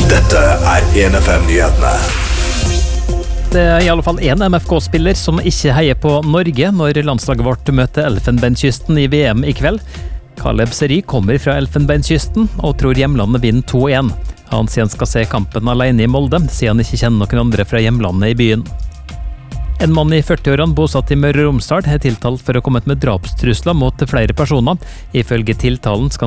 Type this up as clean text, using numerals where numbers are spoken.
Dette NFM-nyhetene. Det I alle fall en MFK-spiller som ikke heier på Norge når landslaget vårt møter Elfenbenskysten I VM I kveld. Caleb Seri kommer fra Elfenbenskysten og tror hjemlandet vinner 2-1. Han sier han skal se kampen alene I Molde, siden han ikke kjenner noen andre fra hjemlandet I byen. En mann I 40-årene bosatt I Møre og Romsdal tiltalt for å komme med drapstrusler mot flere personer. Ifølge tiltalen skal